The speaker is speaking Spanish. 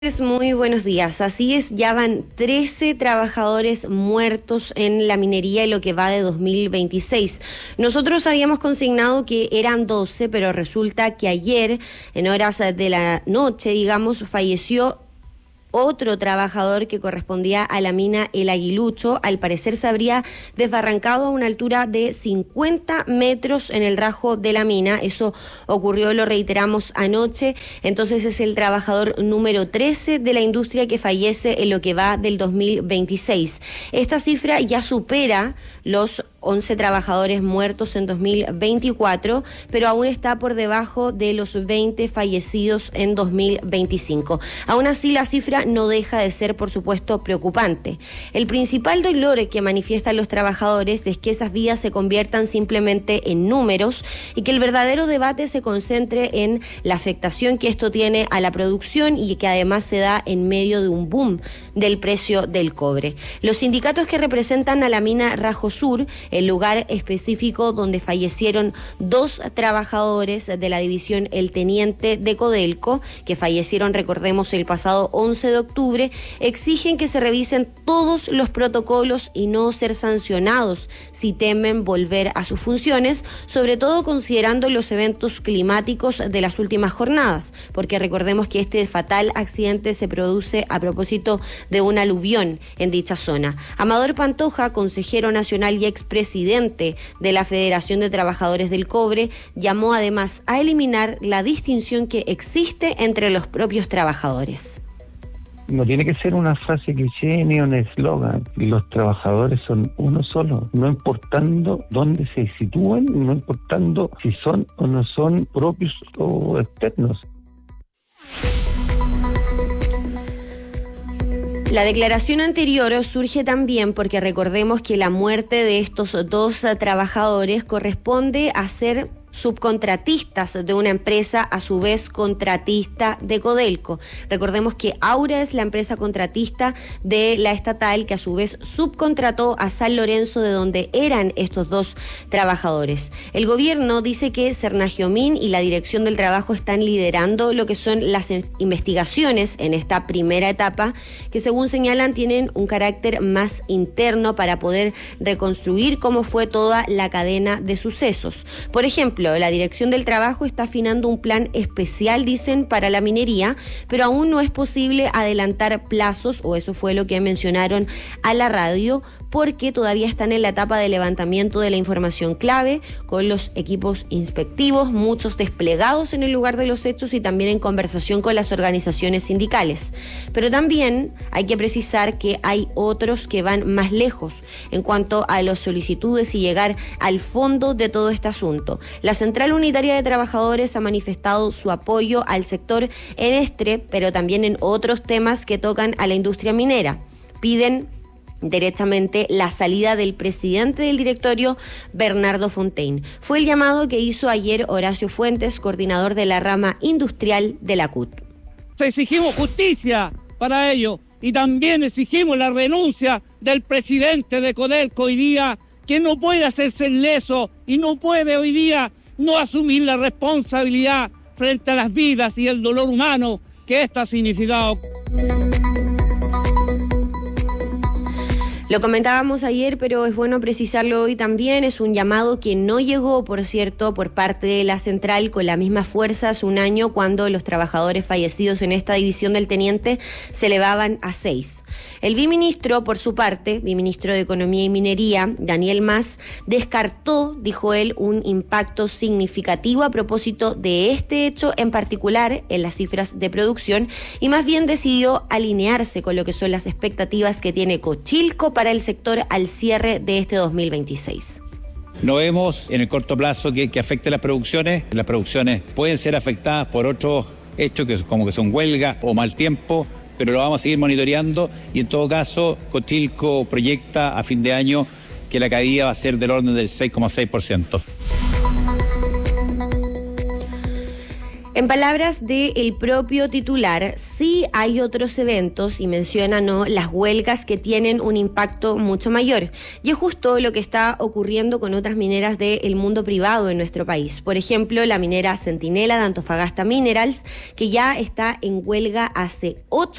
Muy buenos días. Así es, ya van 13 trabajadores muertos en la minería en lo que va de 2026. Nosotros habíamos consignado que eran 12, pero resulta que ayer, en horas de la noche, digamos, falleció otro trabajador que correspondía a la mina El Aguilucho. Al parecer se habría desbarrancado a una altura de 50 metros en el rajo de la mina. Eso ocurrió, lo reiteramos, anoche. Entonces es el trabajador número 13 de la industria que fallece en lo que va del 2026. Esta cifra ya supera los 11 trabajadores muertos en 2024, pero aún está por debajo de los 20 fallecidos en 2025. Aún así, la cifra no deja de ser, por supuesto, preocupante. El principal dolor que manifiestan los trabajadores es que esas vidas se conviertan simplemente en números y que el verdadero debate se concentre en la afectación que esto tiene a la producción y que además se da en medio de un boom del precio del cobre. Los sindicatos que representan a la mina Rajo Sur, el lugar específico donde fallecieron 2 trabajadores de la división El Teniente de Codelco, que fallecieron, recordemos, el pasado 11 de octubre, exigen que se revisen todos los protocolos y no ser sancionados si temen volver a sus funciones, sobre todo considerando los eventos climáticos de las últimas jornadas, porque recordemos que este fatal accidente se produce a propósito de un aluvión en dicha zona. Amador Pantoja, consejero nacional y expresidente de la Federación de Trabajadores del Cobre, llamó además a eliminar la distinción que existe entre los propios trabajadores. No tiene que ser una frase cliché ni un eslogan. Los trabajadores son uno solo, no importando dónde se sitúen, no importando si son o no son propios o externos. La declaración anterior surge también porque recordemos que la muerte de estos 2 trabajadores corresponde a ser subcontratistas de una empresa, a su vez contratista de Codelco. Recordemos que Aura es la empresa contratista de la estatal, que a su vez subcontrató a San Lorenzo, de donde eran estos 2 trabajadores. El gobierno dice que Sernagiomín y la Dirección del Trabajo están liderando lo que son las investigaciones en esta primera etapa, que según señalan tienen un carácter más interno para poder reconstruir cómo fue toda la cadena de sucesos. Por ejemplo, la Dirección del Trabajo está afinando un plan especial, dicen, para la minería, pero aún no es posible adelantar plazos, o eso fue lo que mencionaron a la radio, porque todavía están en la etapa de levantamiento de la información clave, con los equipos inspectivos, muchos desplegados en el lugar de los hechos y también en conversación con las organizaciones sindicales. Pero también hay que precisar que hay otros que van más lejos en cuanto a las solicitudes y llegar al fondo de todo este asunto. La Central Unitaria de Trabajadores ha manifestado su apoyo al sector en este, pero también en otros temas que tocan a la industria minera. Piden derechamente la salida del presidente del directorio, Bernardo Fontaine. Fue el llamado que hizo ayer Horacio Fuentes, coordinador de la rama industrial de la CUT. Exigimos justicia para ello y también exigimos la renuncia del presidente de Codelco hoy día, que no puede hacerse leso y no puede hoy día no asumir la responsabilidad frente a las vidas y el dolor humano que esto ha significado. Lo comentábamos ayer, pero es bueno precisarlo hoy también. Es un llamado que no llegó, por cierto, por parte de la central con la misma fuerza hace un año, cuando los trabajadores fallecidos en esta división del Teniente se elevaban a 6. El viceministro, por su parte, viceministro de Economía y Minería, Daniel Mas, descartó, dijo él, un impacto significativo a propósito de este hecho en particular en las cifras de producción, y más bien decidió alinearse con lo que son las expectativas que tiene Cochilco para el sector al cierre de este 2026. No vemos en el corto plazo que afecte las producciones. Las producciones pueden ser afectadas por otros hechos como que son huelga o mal tiempo, pero lo vamos a seguir monitoreando y en todo caso Cochilco proyecta a fin de año que la caída va a ser del orden del 6,6%. En palabras del propio titular, sí hay otros eventos y menciona las huelgas que tienen un impacto mucho mayor. Y es justo lo que está ocurriendo con otras mineras del mundo privado en nuestro país. Por ejemplo, la minera Centinela de Antofagasta Minerals, que ya está en huelga hace 8